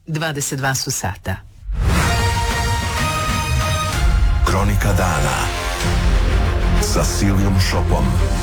22 su sata. Kronika dana sa Silijom Šopom.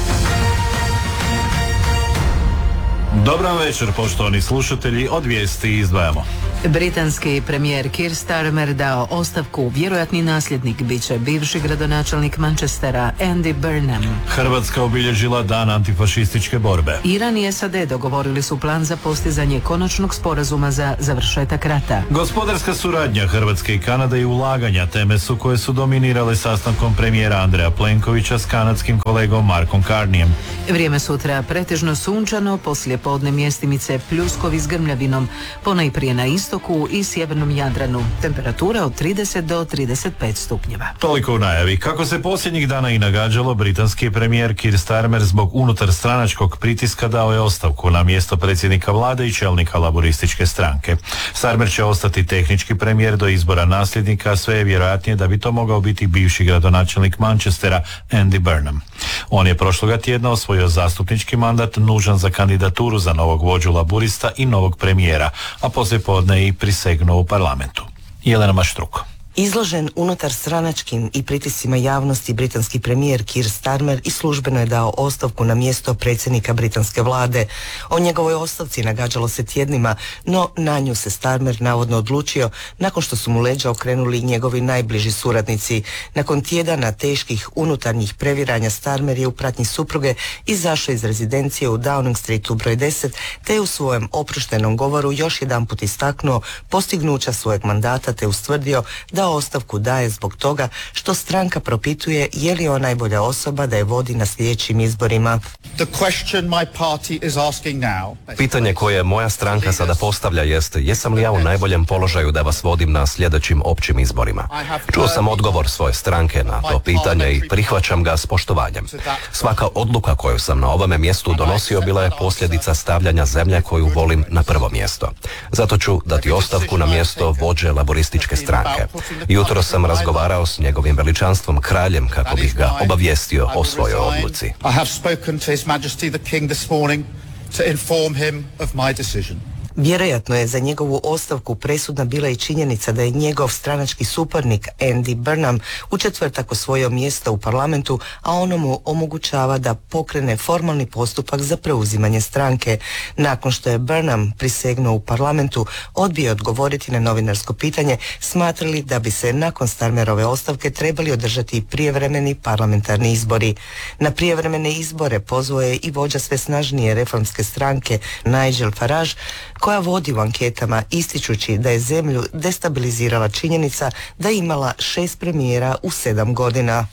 Dobar večer, poštovani slušatelji, od vijesti izdvajamo. Britanski premijer Keir Starmer dao ostavku, vjerojatni nasljednik biće bivši gradonačelnik Manchestera Andy Burnham. Hrvatska obilježila dan antifašističke borbe. Iran i SAD dogovorili su plan za postizanje konačnog sporazuma za završetak rata. Gospodarska suradnja Hrvatske i Kanade i ulaganja teme su koje su dominirale sastankom premijera Andreja Plenkovića s kanadskim kolegom Markom Carneyem. Vrijeme sutra pretežno sunčano, poslije podne mjestimice pljuskovi s grmljavinom, ponajprije na istoku i sjevernom Jadranu. Temperatura od 30 do 35 stupnjeva. Toliko u najavi. Kako se posljednjih dana i nagađalo, britanski premijer Keir Starmer zbog unutarstranačkog pritiska dao je ostavku na mjesto predsjednika vlade i čelnika laborističke stranke. Starmer će ostati tehnički premijer do izbora nasljednika, a sve je vjerojatnije da bi to mogao biti bivši gradonačelnik Manchestera Andy Burnham. On je prošloga tjedna osvojio zastupnički mandat nužan za kandidaturu za novog vođu laburista i novog premijera, a poslijepodne i prisegnuo u parlamentu. Jelena Maštruk. Izložen unutar stranačkim i pritiscima javnosti, britanski premijer Keir Starmer i službeno je dao ostavku na mjesto predsjednika britanske vlade. O njegovoj ostavci nagađalo se tjednima, no na nju se Starmer navodno odlučio nakon što su mu leđa okrenuli njegovi najbliži suradnici. Nakon tjedana teških unutarnjih previranja, Starmer je u pratnji supruge izašao iz rezidencije u Downing Streetu broj 10, te je u svojem oproštenom govoru još jedanput istaknuo postignuća svojeg mandata, te ustvrdio da ostavku daje zbog toga što stranka propituje je li on najbolja osoba da je vodi na sljedećim izborima. Pitanje koje moja stranka sada postavlja jest, jesam li ja u najboljem položaju da vas vodim na sljedećim općim izborima? Čuo sam odgovor svoje stranke na to pitanje i prihvaćam ga s poštovanjem. Svaka odluka koju sam na ovome mjestu donosio bila je posljedica stavljanja zemlje koju volim na prvo mjesto. Zato ću dati ostavku na mjesto vođe laborističke stranke. Jutro sam razgovarao s njegovim veličanstvom kraljem kako bih ga obavijestio o svojoj odluci. Vjerojatno je za njegovu ostavku presudna bila i činjenica da je njegov stranački suparnik Andy Burnham u četvrtak osvojio mjesto u parlamentu, a ono mu omogućava da pokrene formalni postupak za preuzimanje stranke. Nakon što je Burnham prisegnuo u parlamentu, odbio odgovoriti na novinarsko pitanje, smatrali da bi se nakon Starmerove ostavke trebali održati prijevremeni parlamentarni izbori. Na prijevremene izbore pozvao je i vođa sve snažnije reformske stranke Nigel Farage, koja vodi u anketama ističući da je zemlju destabilizirala činjenica da je imala 6 premijera u 7 godina.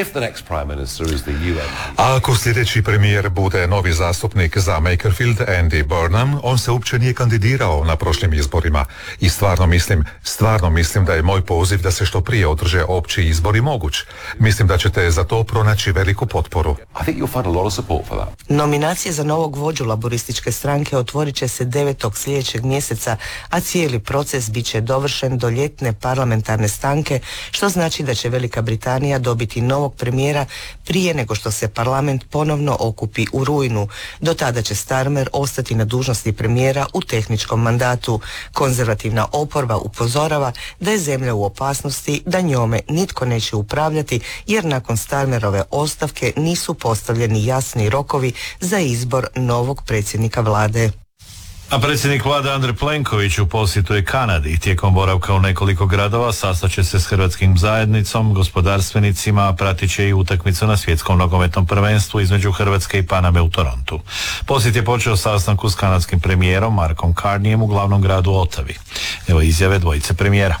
A ako sljedeći premijer bude novi zastupnik za Makerfield, Andy Burnham, on se uopće nije kandidirao na prošlim izborima. I stvarno mislim da je moj poziv da se što prije održe opći izbori moguć. Mislim da ćete za to pronaći veliku potporu. Nominacije za novog vođu laborističke stranke otvorit će se 9. sljedećeg mjeseca, a cijeli proces bit će dovršen do ljetne parlamentarne stanke, što znači da će Velika Britanija dobiti novog premijera prije nego što se parlament ponovno okupi u rujnu. Do tada će Starmer ostati na dužnosti premijera u tehničkom mandatu. Konzervativna oporba upozorava da je zemlja u opasnosti, da njome nitko neće upravljati, jer nakon Starmerove ostavke nisu postavljeni jasni rokovi za izbor novog predsjednika vlade. A predsjednik vlade Andrej Plenković u posjetu je Kanadi. Tijekom boravka u nekoliko gradova sastaće se s hrvatskim zajednicom, gospodarstvenicima, a pratit će i utakmicu na svjetskom nogometnom prvenstvu između Hrvatske i Paname u Torontu. Posjet je počeo sastanku s kanadskim premijerom Markom Carneyem u glavnom gradu Ottawi. Evo izjave dvojice premijera.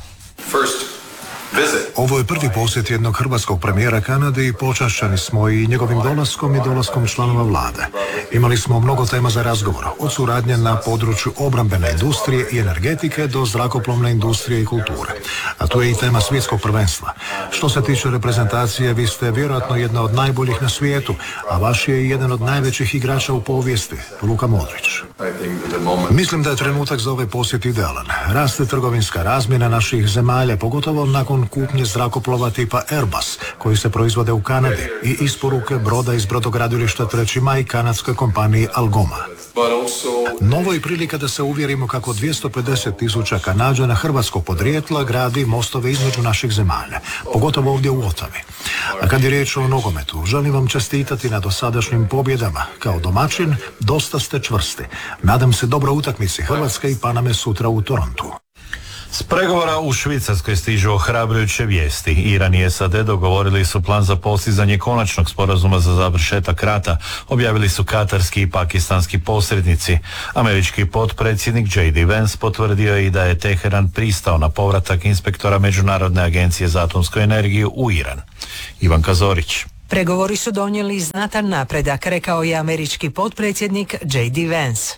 Ovo je prvi posjet jednog hrvatskog premijera Kanade i počašćeni smo i njegovim dolaskom i dolaskom članova vlade. Imali smo mnogo tema za razgovor, od suradnje na području obrambene industrije i energetike do zrakoplovne industrije i kulture. A tu je i tema svjetskog prvenstva. Što se tiče reprezentacije, vi ste vjerojatno jedna od najboljih na svijetu, a vaš je i jedan od najvećih igrača u povijesti, Luka Modrić. Mislim da je trenutak za ovaj posjet idealan. Raste trgovinska razmjena naših zemalja, pogotovo nakon kupnje zrakoplova tipa Airbus, koji se proizvode u Kanadi, i isporuke broda iz brodogradilišta 3. maj kanadskoj kompaniji Algoma. Novo je prilika da se uvjerimo kako 250.000 Kanađana hrvatskog podrijetla gradi mostove između naših zemalja, pogotovo ovdje u Otavi. A kad je riječ o nogometu, želim vam čestitati na dosadašnjim pobjedama. Kao domaćin, dosta ste čvrsti. Nadam se dobroj utakmici Hrvatske i Paname sutra u Torontu. S pregovora u Švicarskoj stižu ohrabrujuće vijesti. Iran i SAD dogovorili su plan za postizanje konačnog sporazuma za završetak rata, objavili su katarski i pakistanski posrednici. Američki potpredsjednik J.D. Vance potvrdio je i da je Teheran pristao na povratak inspektora Međunarodne agencije za atomsku energiju u Iran. Ivanka Zorić. Pregovori su donijeli znatan napredak, rekao je američki potpredsjednik J.D. Vance.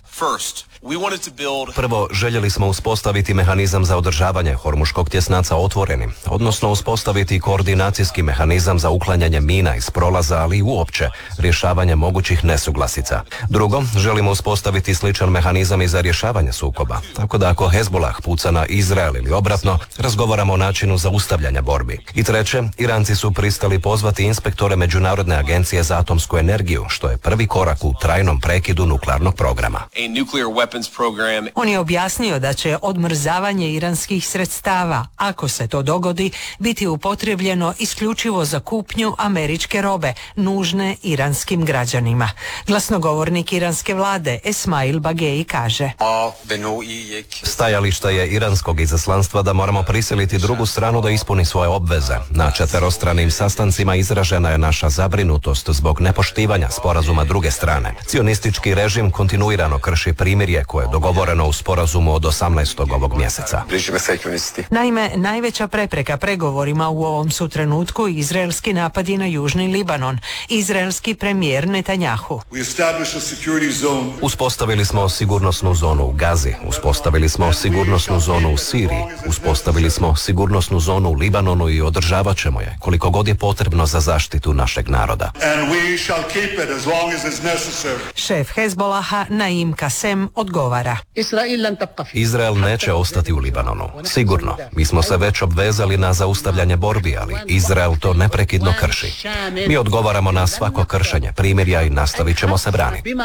Prvo, željeli smo uspostaviti mehanizam za održavanje Hormuškog tjesnaca otvorenim, odnosno uspostaviti koordinacijski mehanizam za uklanjanje mina iz prolaza, ali i uopće rješavanje mogućih nesuglasica. Drugo, želimo uspostaviti sličan mehanizam i za rješavanje sukoba, tako da ako Hezbollah puca na Izrael ili obratno, razgovaramo o načinu zaustavljanja borbi. I treće, Iranci su pristali pozvati inspektore Međunarodne agencije za atomsku energiju, što je prvi korak u trajnom prekidu nuklearnog programa. On je objasnio da će odmrzavanje iranskih sredstava, ako se to dogodi, biti upotrijebljeno isključivo za kupnju američke robe, nužne iranskim građanima. Glasnogovornik iranske vlade Esmail Bagei kaže: Stajališta je iranskog izaslanstva da moramo prisiliti drugu stranu da ispuni svoje obveze. Na četverostranim sastancima izražena je naša zabrinutost zbog nepoštivanja sporazuma druge strane. Cionistički režim kontinuirano krši primirje koje je dogovoreno u sporazumu od 18. ovog mjeseca. Naime, najveća prepreka pregovorima u ovom su trenutku izraelski napadi na Južni Libanon. Izraelski premijer Netanjahu: Uspostavili smo sigurnosnu zonu u Gazi, uspostavili smo sigurnosnu zonu u Siriji, uspostavili smo sigurnosnu zonu u Libanonu i održavat ćemo je koliko god je potrebno za zaštitu našeg naroda. Šef Hezbollaha Naim Kasem odgovara: Izrael neće ostati u Libanonu. Sigurno, mi smo se već obvezali na zaustavljanje borbi, ali Izrael to neprekidno krši. Mi odgovaramo na svako kršenje primirja i nastavit ćemo se braniti.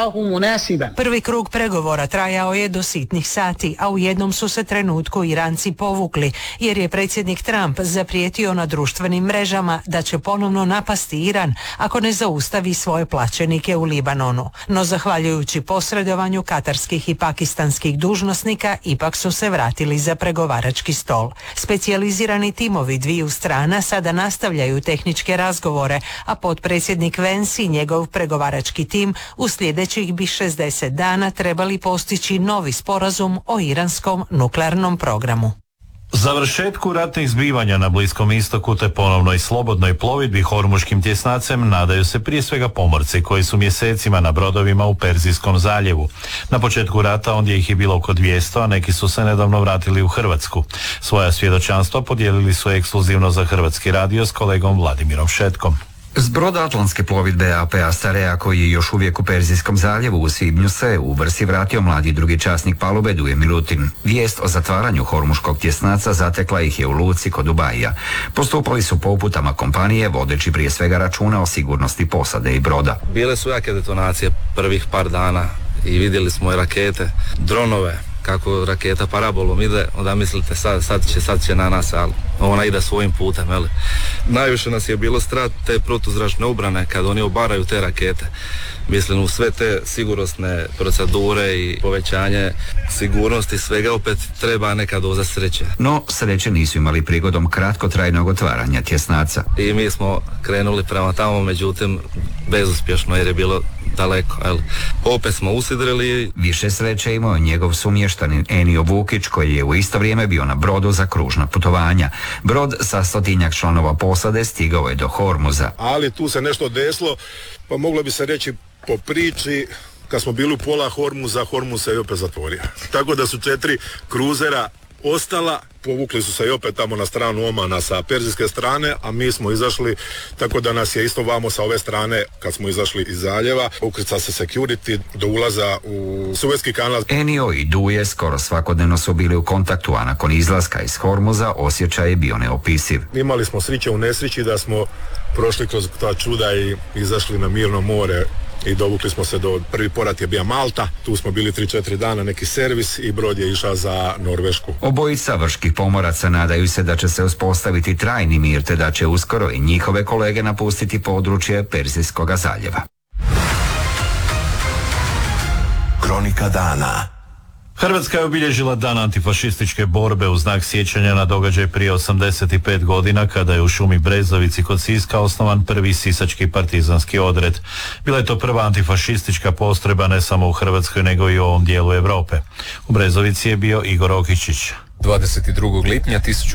Prvi krug pregovora trajao je do sitnih sati, a u jednom su se trenutku Iranci povukli, jer je predsjednik Trump zaprijetio na društvenim mrežama da će ponovno napasti Iran ako ne zaustavi svoje plaćenike u Libanonu. No zahvaljujući posredovanju katarskih i pakistanskih dužnosnika ipak su se vratili za pregovarački stol. Specijalizirani timovi dviju strana sada nastavljaju tehničke razgovore, a potpredsjednik Vance i njegov pregovarački tim u sljedećih bi 60 dana trebali postići novi sporazum o iranskom nuklearnom programu. Završetku ratnih zbivanja na Bliskom istoku te ponovnoj slobodnoj plovidbi Hormuškim tjesnacem nadaju se prije svega pomorci koji su mjesecima na brodovima u Perzijskom zaljevu. Na početku rata ondje ih je bilo oko 200, a neki su se nedavno vratili u Hrvatsku. Svoja svjedočanstva podijelili su ekskluzivno za Hrvatski radio s kolegom Vladimirom Šetkom. S broda Atlantske plovidbe AP Astarea, koji je još uvijek u Perzijskom zaljevu u svibnju, se u Vrsi vratio mladi drugi časnik palube Duje Milutin. Vijest o zatvaranju Hormuškog tjesnaca zatekla ih je u luci kod Dubajija. Postupali su po uputama kompanije, vodeći prije svega računa o sigurnosti posade i broda. Bile su jake detonacije prvih par dana i vidjeli smo i rakete, dronove, kako raketa parabolom ide, onda mislite sad će na nas, ali ona ide svojim putem. Jel? Najviše nas je bilo strah te protuzračne obrane kad oni obaraju te rakete. Mislim, u sve te sigurnosne procedure i povećanje sigurnosti svega opet treba neka doza sreće. No, sreće nisu imali prigodom kratkotrajnog otvaranja tjesnaca. I mi smo krenuli prema tamo, međutim bezuspješno jer je bilo daleko. Jel? Opet smo usidrili. Više sreće imao njegov sumještanin Enio Vukić, koji je u isto vrijeme bio na brodu za kružna putovanja. Brod sa 100-tinjak članova posade stigao je do Hormuza. Ali tu se nešto desilo, pa moglo bi se reći po priči, kad smo bili u pola Hormuza, Hormuz se i opet zatvorio. Tako da su 4 kruzera ostala, povukli su se i opet tamo na stranu Omana sa perzijske strane, a mi smo izašli, tako da nas je isto vamo sa ove strane, kad smo izašli iz zaljeva, ukrca se security do ulaza u Suezki kanal. Enio i Duje skoro svakodnevno su bili u kontaktu, a nakon izlaska iz Hormuza osjećaj je bio neopisiv. Imali smo sreće u nesreći da smo prošli kroz ta čuda i izašli na mirno more i dovukli smo se do, prvi porat je bio Malta, tu smo bili 3-4 dana, neki servis i brod je išao za Norvešku. Obojica vrških pomoraca nadaju se da će se uspostaviti trajni mir te da će uskoro i njihove kolege napustiti područje Perzijskog zaljeva. Kronika dana. Hrvatska je obilježila dan antifašističke borbe u znak sjećanja na događaj prije 85 godina kada je u šumi Brezovici kod Siska osnovan prvi sisački partizanski odred. Bila je to prva antifašistička postrojba ne samo u Hrvatskoj nego i u ovom dijelu Europe. U Brezovici je bio Igor Okičić. 22. lipnja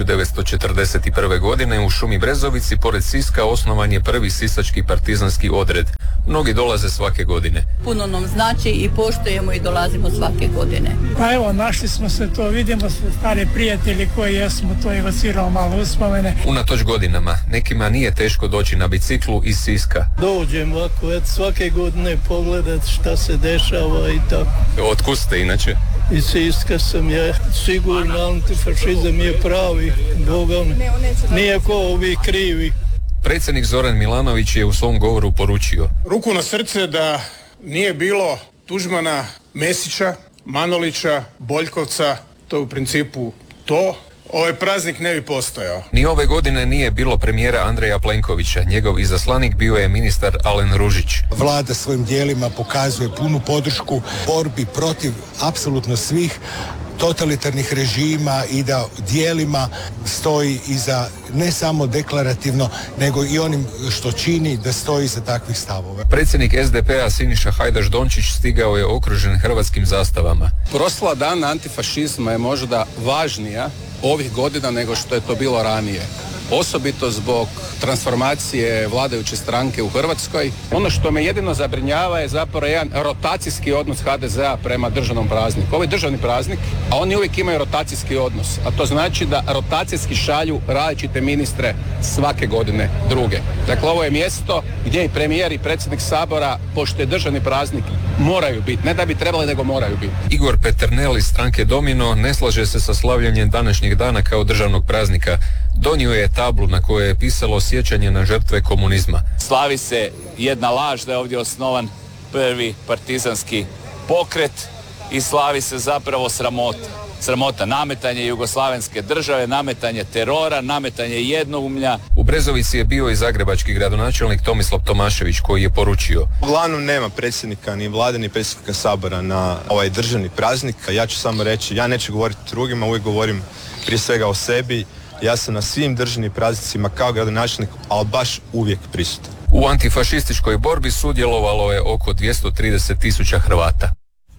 1941. godine u šumi Brezovici pored Siska osnovan je prvi sisački partizanski odred. Mnogi dolaze svake godine. Puno nam znači i poštujemo i dolazimo svake godine. Pa evo, našli smo se to, vidimo se stare prijatelji koji jesmo, to evocirao malo uspomene. Unatoč godinama, nekima nije teško doći na biciklu iz Siska. Dođem ovako, svake godine pogledat šta se dešava i tako. Otkud ste inače? Iz Siska sam ja, sigurno antifašizam je pravi, Boga nije ko ovi krivi. Predsjednik Zoran Milanović je u svom govoru poručio: ruku na srce da nije bilo Tuđmana, Mesića, Manolića, Boljkovca, to je u principu to, ovaj praznik ne bi postojao. Ni ove godine nije bilo premijera Andreja Plenkovića, njegov izaslanik bio je ministar Alen Ružić. Vlada svojim dijelima pokazuje punu podršku borbi protiv apsolutno svih totalitarnih režima i da dijelima stoji iza ne samo deklarativno nego i onim što čini da stoji iza takvih stavova. Predsjednik SDP-a Siniša Hajdaš Dončić stigao je okružen hrvatskim zastavama. Proslava dana antifašizma je možda važnija ovih godina nego što je to bilo ranije. Osobito zbog transformacije vladajuće stranke u Hrvatskoj. Ono što me jedino zabrinjava je zapravo jedan rotacijski odnos HDZ-a prema državnom prazniku. Ovo je državni praznik, a oni uvijek imaju rotacijski odnos. A to znači da rotacijski šalju različite ministre svake godine druge. Dakle, ovo je mjesto gdje i premijer i predsjednik Sabora, pošto je državni praznik, moraju biti. Ne da bi trebali, nego moraju biti. Igor Peternel iz stranke Domino ne slaže se sa slavljanjem današnjeg dana kao državnog praznika. Donio je tablu na kojoj je pisalo sjećanje na žrtve komunizma. Slavi se jedna laž da je ovdje osnovan prvi partizanski pokret i slavi se zapravo sramota. Sramota, nametanje jugoslavenske države, nametanje terora, nametanje jednoumlja. U Brezovici je bio i zagrebački gradonačelnik Tomislav Tomašević koji je poručio: uglavnom nema predsjednika ni vlade ni predsjednika Sabora na ovaj državni praznik. Ja ću samo reći, ja neću govoriti drugima, uvijek govorim prije svega o sebi. Ja sam na svim državnim praznicima kao gradonačelnik, ali baš uvijek prisutan. U antifašističkoj borbi sudjelovalo je oko 230.000 Hrvata.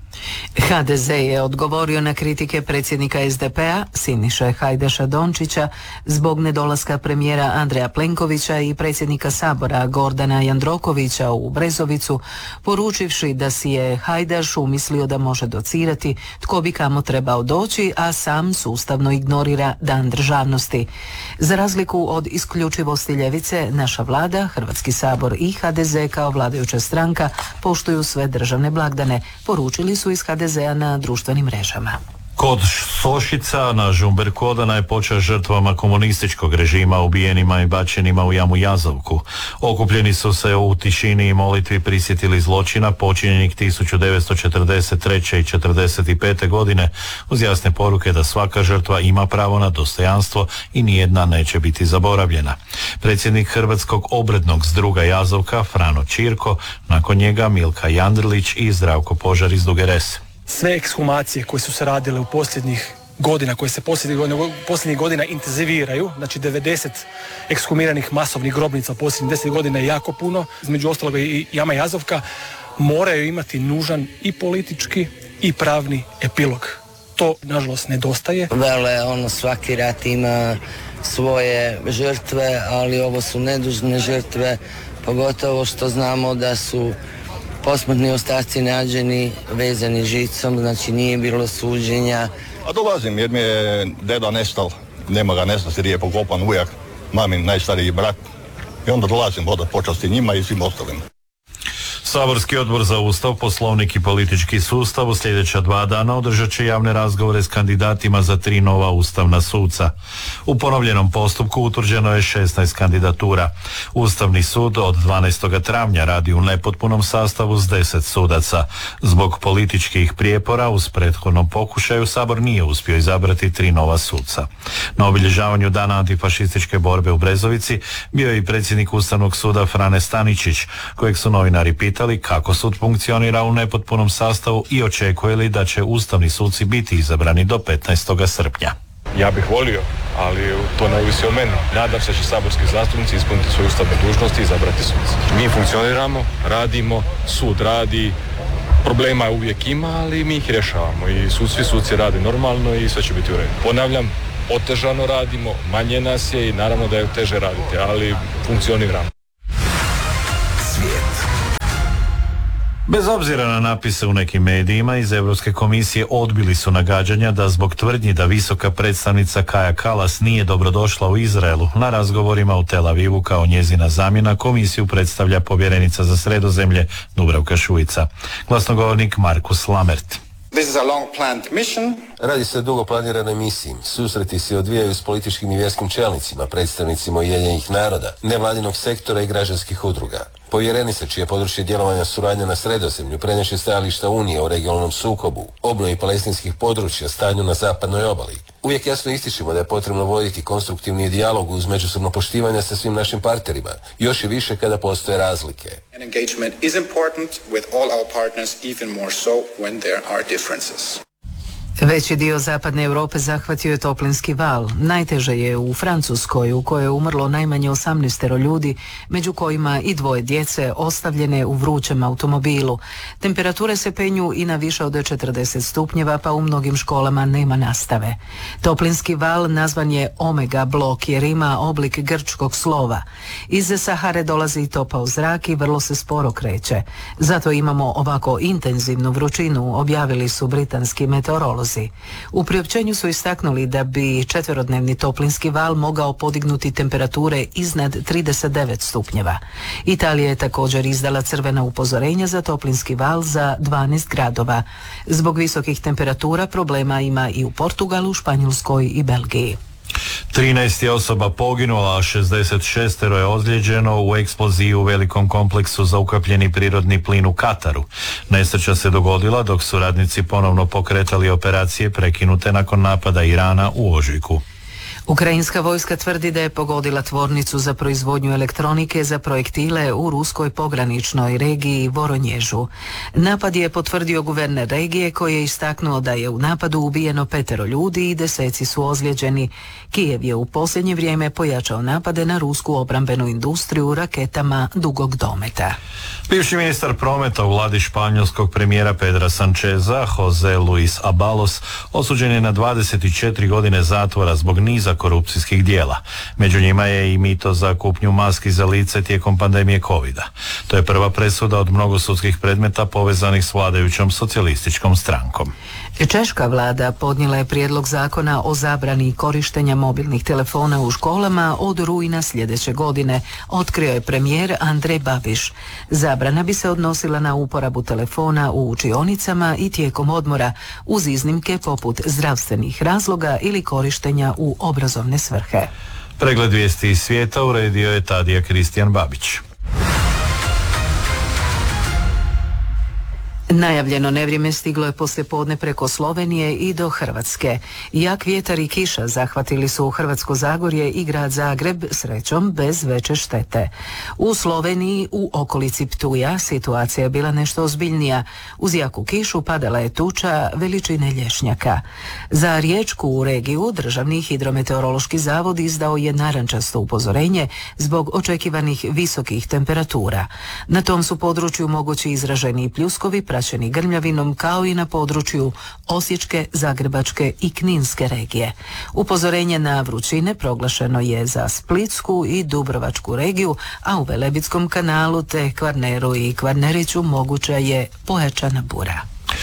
HDZ je odgovorio na kritike predsjednika SDP-a Siniše Hajdaša Dončića zbog nedolaska premijera Andreja Plenkovića i predsjednika Sabora Gordana Jandrokovića u Brezovicu, poručivši da si je Hajdaš umislio da može docirati tko bi kamo trebao doći, a sam sustavno ignorira Dan državnosti. Za razliku od isključivosti ljevice, naša vlada, Hrvatski sabor i HDZ kao vladajuća stranka poštuju sve državne blagdane, poručili su iz HDZ-a na društvenim mrežama. Kod Sošica na Žumberku odana je počast žrtvama komunističkog režima ubijenima i bačenima u jamu Jazovku. Okupljeni su se u tišini i molitvi prisjetili zločina počinjenih 1943. i 1945. godine uz jasne poruke da svaka žrtva ima pravo na dostojanstvo i nijedna neće biti zaboravljena. Predsjednik Hrvatskog obrednog zdruga Jazovka Frano Čirko, nakon njega Milka Jandrlić i Zdravko Požar iz Duge Rese. Sve ekshumacije koje su se radile u posljednjih godina, koje se posljednjih godina intenziviraju, znači 90 ekshumiranih masovnih grobnica u posljednjih 10 godina je jako puno, između ostaloga i jama Jazovka, moraju imati nužan i politički i pravni epilog. To, nažalost, nedostaje. Vele, svaki rat ima svoje žrtve, ali ovo su nedužne žrtve, pogotovo što znamo da su posmrtni ostaci nađeni vezani žicom, znači nije bilo suđenja. A dolazim jer mi je deda nestal, nema ga nestati jer je pokopan ujak, mamin najstariji brat i onda dolazim odat počasti njima i svim ostalim. Saborski odbor za Ustav, Poslovnik i politički sustav u sljedeća 2 dana održat će javne razgovore s kandidatima za 3 nova ustavna suca. U ponovljenom postupku utvrđeno je 16 kandidatura. Ustavni sud od 12. travnja radi u nepotpunom sastavu s 10 sudaca. Zbog političkih prijepora uz prethodnom pokušaju Sabor nije uspio izabrati 3 nova suca. Na obilježavanju dana antifašističke borbe u Brezovici bio je i predsjednik Ustavnog suda Frane Staničić, kojeg su novinari pitali kako sud funkcionira u nepotpunom sastavu i očekuje li da će ustavni suci biti izabrani do 15. srpnja. Ja bih volio, ali to ne ovisi o meni. Nadam se da će saborski zastupnici ispuniti svoju ustavnu dužnost i izabrati suce. Mi funkcioniramo, radimo, sud radi, problema uvijek ima, ali mi ih rješavamo i svi suci rade normalno i sve će biti u redu. Ponavljam, otežano radimo, manje nas je i naravno da je teže raditi, ali funkcioniramo. Bez obzira na napise u nekim medijima, iz Europske komisije odbili su nagađanja da zbog tvrdnji da visoka predstavnica Kaja Kallas nije dobrodošla u Izraelu, na razgovorima u Tel Avivu kao njezina zamjena komisiju predstavlja povjerenica za Sredozemlje Dubravka Šuica. Glasnogovornik Markus Lamert. Radi se o dugo planiranoj misiji. Susreti se odvijaju s političkim i vjerskim čelnicima, predstavnicima Ujedinjenih naroda, nevladinog sektora i građanskih udruga. Povjerenica, čije područje djelovanja suradnja na Sredozemlju, preneše stajališta Unije o regionalnom sukobu, obnovi palestinskih područja, stanju na zapadnoj obali. Uvijek jasno ističemo da je potrebno voditi konstruktivni dijalog uz međusobno poštivanje sa svim našim partnerima, još i više kada postoje razlike. Engagement is important with all our partners, even more so when there are differences. Veći dio zapadne Europe zahvatio je toplinski val. Najteže je u Francuskoj, u kojoj je umrlo najmanje 18 ljudi, među kojima i 2 djece ostavljene u vrućem automobilu. Temperature se penju i na više od 40 stupnjeva, pa u mnogim školama nema nastave. Toplinski val nazvan je Omega blok jer ima oblik grčkog slova. Iz Sahare dolazi topao zrak i vrlo se sporo kreće. Zato imamo ovako intenzivnu vrućinu, objavili su britanski meteorolozi. U priopćenju su istaknuli da bi 4-dnevni toplinski val mogao podignuti temperature iznad 39 stupnjeva. Italija je također izdala crvena upozorenja za toplinski val za 12 gradova. Zbog visokih temperatura problema ima i u Portugalu, Španjolskoj i Belgiji. 13 je osoba poginula, a 66 je ozlijeđeno u eksploziji u velikom kompleksu za ukapljeni prirodni plin u Kataru. Nesreća se dogodila dok su radnici ponovno pokretali operacije prekinute nakon napada Irana u ožujku. Ukrajinska vojska tvrdi da je pogodila tvornicu za proizvodnju elektronike za projektile u ruskoj pograničnoj regiji Voronježu. Napad je potvrdio guverner regije koji je istaknuo da je u napadu ubijeno 5 ljudi i 10 su ozlijeđeni. Kijev je u posljednje vrijeme pojačao napade na rusku obrambenu industriju raketama dugog dometa. Bivši ministar prometa u vladi španjolskog premijera Pedra Sancheza, Jose Luis Abalos, osuđen je na 24 godine zatvora zbog niza korupcijskih dijela. Među njima je i mito za kupnju maski za lice tijekom pandemije covida. To je prva presuda od mnogo sudskih predmeta povezanih s vladajućom socijalističkom strankom. Češka vlada podnijela je prijedlog zakona o zabrani korištenja mobilnih telefona u školama od rujna sljedeće godine, otkrio je premijer Andrej Babiš. Zabrana bi se odnosila na uporabu telefona u učionicama i tijekom odmora, uz iznimke poput zdravstvenih razloga ili korištenja u obrazovne svrhe. Pregled vijesti iz svijeta uredio je Tadija Kristijan Babić. Najavljeno nevrijeme stiglo je poslijepodne preko Slovenije i do Hrvatske. Jak vjetar i kiša zahvatili su Hrvatsko Zagorje i grad Zagreb, srećom bez veće štete. U Sloveniji, u okolici Ptuja, situacija je bila nešto ozbiljnija. Uz jaku kišu padala je tuča veličine lješnjaka. Za Riječku regiju Državni hidrometeorološki zavod izdao je narančasto upozorenje zbog očekivanih visokih temperatura. Na tom su području mogući izraženi pljuskovi praćeni grmljavinom, kao i na području Osječke, Zagrebačke i Kninske regije. Upozorenje na vrućine proglašeno je za Splitsku i Dubrovačku regiju, a u Velebitskom kanalu te Kvarneru i Kvarneriću moguća je pojačana bura.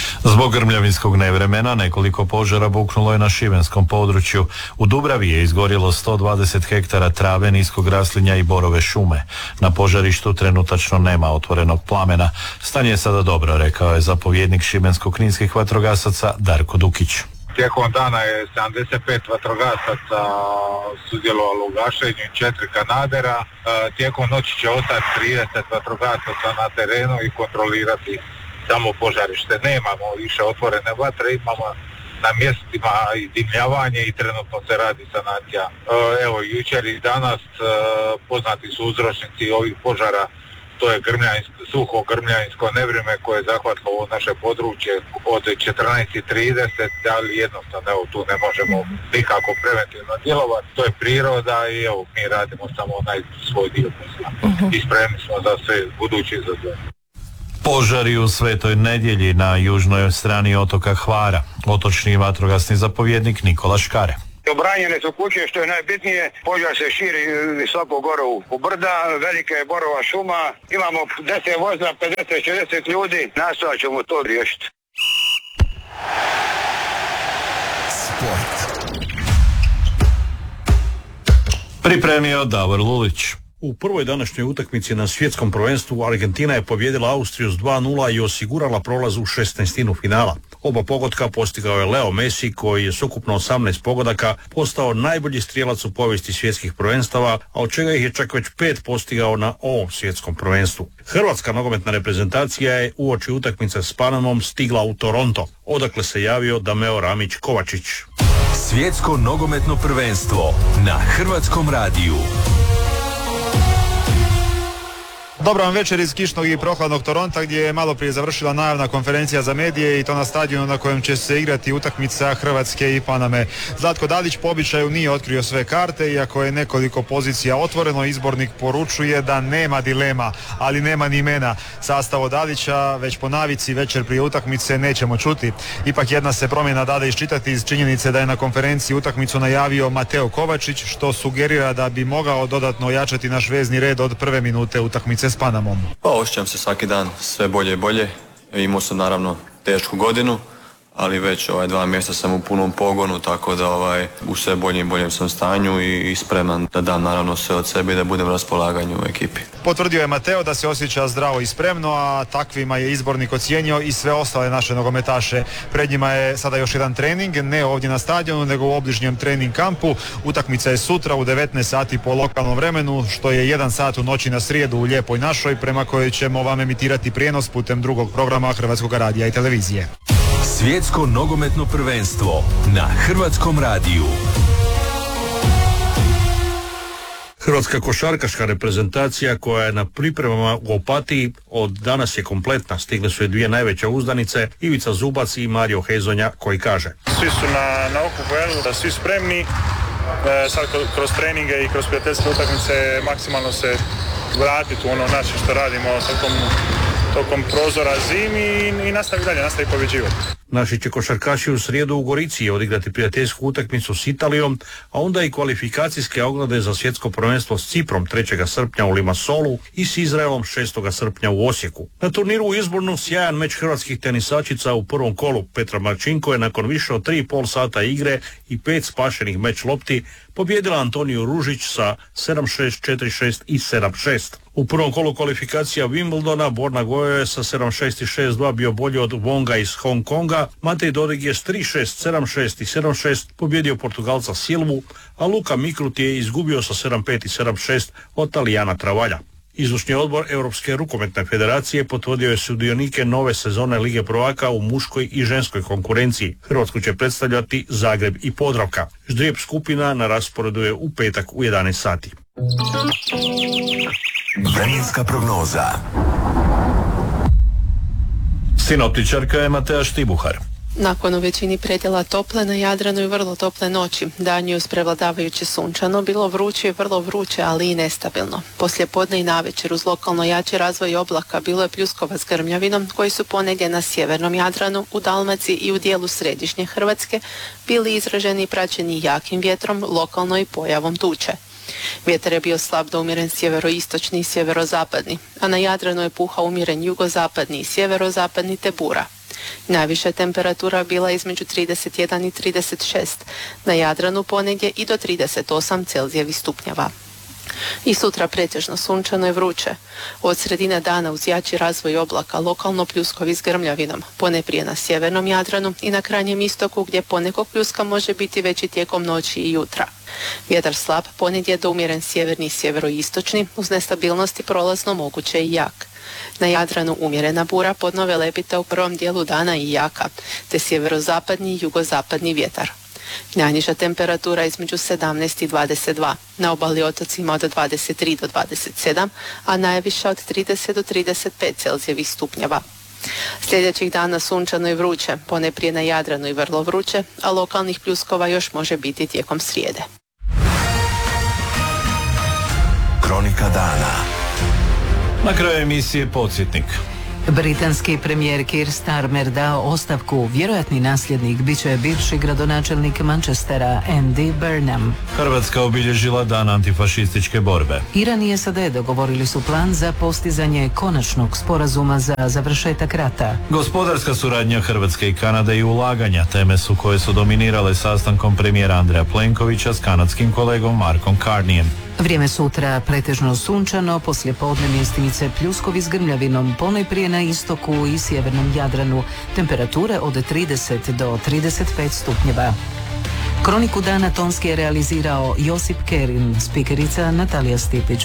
Zbog grmljavinskog nevremena nekoliko požara buknulo je na šibenskom području. U Dubravi je izgorjelo 120 hektara trave, niskog raslinja i borove šume. Na požarištu trenutačno nema otvorenog plamena. Stanje je sada dobro, rekao je zapovjednik šibensko-kninskih vatrogasaca Darko Dukić. Tijekom dana je 75 vatrogasaca sudjelovalo u gašenju i 4 kanadera. Tijekom noći će ostati 30 vatrogasaca na terenu i kontrolirati samo požarište. Nemamo više otvorene vatre, imamo na mjestima i dimljavanje i trenutno se radi sanacija. Evo, jučer i danas poznati su uzročnici ovih požara. To je suho grmljansko nevrijeme koje je zahvatilo ovo naše područje od 14:30, ali jednostavno evo, tu ne možemo nikako preventivno djelovati. To je priroda i evo, mi radimo samo onaj svoj dio posla. I spremni smo za sve buduće izazove. Požari u Svetoj Nedjelji na južnoj strani otoka Hvara. Otočni vatrogasni zapovjednik Nikola Škare. Obranjene su kuće, što je najbitnije, požar se širi visoko gore u brda, velika je borova šuma, imamo 10 vozila, 50-60 ljudi, nastojat ćemo to riješiti. Sport. Pripremio Davor Lulić. U prvoj današnjoj utakmici na svjetskom prvenstvu Argentina je pobijedila Austriju s 2:0 i osigurala prolaz u 16. finala. Oba pogotka postigao je Leo Messi, koji je s ukupno 18 pogodaka postao najbolji strijelac u povijesti svjetskih prvenstava, a od čega ih je čak već 5 postigao na ovom svjetskom prvenstvu. Hrvatska nogometna reprezentacija je uoči utakmice s Panamom stigla u Toronto, odakle se javio Dameo Ramić Kovačić. Svjetsko nogometno prvenstvo na Hrvatskom radiju. Dobro vam večer iz kišnog i prohladnog Toronta, gdje je malo prije završila najavna konferencija za medije i to na stadionu na kojem će se igrati utakmica Hrvatske i Paname. Zlatko Dalić po običaju nije otkrio sve karte, iako je nekoliko pozicija otvoreno. Izbornik poručuje da nema dilema, ali nema ni imena. Sastav od Dalića već po navici večer prije utakmice nećemo čuti. Ipak jedna se promjena dade iščitati iz činjenice da je na konferenciji utakmicu najavio Mateo Kovačić, što sugerira da bi mogao dodatno ojačati naš vezni red od prve minute utakmice s Panamom. Pa osjećam se svaki dan sve bolje i bolje. Imao sam naravno tešku godinu, ali već 2 mjeseca sam u punom pogonu, tako da u sve boljem i boljem sam stanju i spreman da dam naravno sve od sebe i da budem na raspolaganju u ekipi. Potvrdio je Mateo da se osjeća zdravo i spremno, a takvima je izbornik ocijenio i sve ostale naše nogometaše. Pred njima je sada još jedan trening, ne ovdje na stadionu, nego u obližnjem trening kampu. Utakmica je sutra u 19 sati po lokalnom vremenu, što je 1 sat u noći na srijedu u Lijepoj našoj, prema kojoj ćemo vam emitirati prijenos putem drugog programa Hrvatskog radija i televizije. Svjetsko nogometno prvenstvo na Hrvatskom radiju. Hrvatska košarkaška reprezentacija, koja je na pripremama u Opatiji, od danas je kompletna. Stigle su je 2 najveće uzdanice, Ivica Zubac i Mario Hezonja, koji kaže: Svi su na okupu, svi spremni. Sad kroz treninge i kroz prijateljske utakmice maksimalno se vratiti u ono način što radimo tokom prozora zimi i nastavi dalje, nastavi pobjeđivati. Naši će košarkaši u srijedu u Gorici odigrati prijateljsku utakmicu s Italijom, a onda i kvalifikacijske oglede za svjetsko prvenstvo s Ciprom 3. srpnja u Limassolu i s Izraelom 6. srpnja u Osijeku. Na turniru u Izbornu sjajan meč hrvatskih tenisačica u prvom kolu. Petra Marčinko je nakon više od 3,5 sata igre i 5 spašenih meč lopti pobjedila Antoniju Ružić sa 7-6, 4-6 i 7-6. U prvom kolu kvalifikacija Wimbledona Borna Gojo je sa 7-6 i 6-2 bio bolji od Wonga iz Hong Konga. Matej Dodig je s 3-6, 7-6 i 7-6 pobjedio Portugalca Silvu, a Luka Mikrut je izgubio sa 7-5 i 7-6 od Talijana Travalja. Izvršni odbor Europske rukometne federacije potvrdio je sudionike nove sezone Lige prvaka u muškoj i ženskoj konkurenciji. Hrvatsku će predstavljati Zagreb i Podravka. Ždrijeb skupina na rasporedu je u petak u 11 sati. Vremenska prognoza. Sinoptičarka je Matea Štibuhar. Nakon u većini predjela tople, na Jadranu i vrlo tople noći. Dan je uz prevladavajuće sunčano, bilo vruće i vrlo vruće, ali i nestabilno. Poslije podne i navečer uz lokalno jači razvoj oblaka bilo je pljuskova s grmljavinom, koji su ponegdje na sjevernom Jadranu, u Dalmaciji i u dijelu središnje Hrvatske bili izraženi i praćeni jakim vjetrom, lokalno i pojavom tuče. Vjetar je bio slab do umjeren sjeveroistočni i sjeverozapadni, a na Jadranu je puhao umjeren jugozapadni i sjeverozapadni te bura. Najviša temperatura bila je između 31 i 36, na Jadranu ponegdje i do 38 Celzijevih stupnjeva. I sutra pretežno sunčano i vruće. Od sredine dana uz jači razvoj oblaka lokalno pljuskovi s grmljavinom, ponajprije na sjevernom Jadranu i na krajnjem istoku gdje ponekog pljuska može biti veći tijekom noći i jutra. Vjetar slab, ponegdje do umjeren sjeverni i sjeveroistočni, uz nestabilnosti prolazno moguće i jak. Na Jadranu umjerena bura, podno Velebita u prvom dijelu dana i jaka, te sjeverozapadni i jugozapadni vjetar. Najniža temperatura između 17 i 22, na obali otocima od 23 do 27, a najviša od 30 do 35 Celzijevih stupnjeva. Sljedećih dana sunčano i vruće, ponajprije na Jadranu i vrlo vruće, a lokalnih pljuskova još može biti tijekom srijede. Kronika dana. Na kraju emisije podsjetnik. Britanski premijer Keir Starmer dao ostavku. Vjerojatni nasljednik bit će bivši gradonačelnik Manchestera Andy Burnham. Hrvatska obilježila dan antifašističke borbe. Iran i SAD dogovorili su plan za postizanje konačnog sporazuma za završetak rata. Gospodarska suradnja Hrvatske i Kanade i ulaganja teme su koje su dominirale sastankom premijera Andreja Plenkovića s kanadskim kolegom Markom Carneyem. Vrijeme sutra pretežno sunčano, poslijepodne mjestimice pljuskovi s grmljavinom, ponajprije na istoku i sjevernom Jadranu, temperature od 30 do 35 stupnjeva. Kroniku dana tonski je realizirao Josip Kerin, spikerica Natalija Stipić.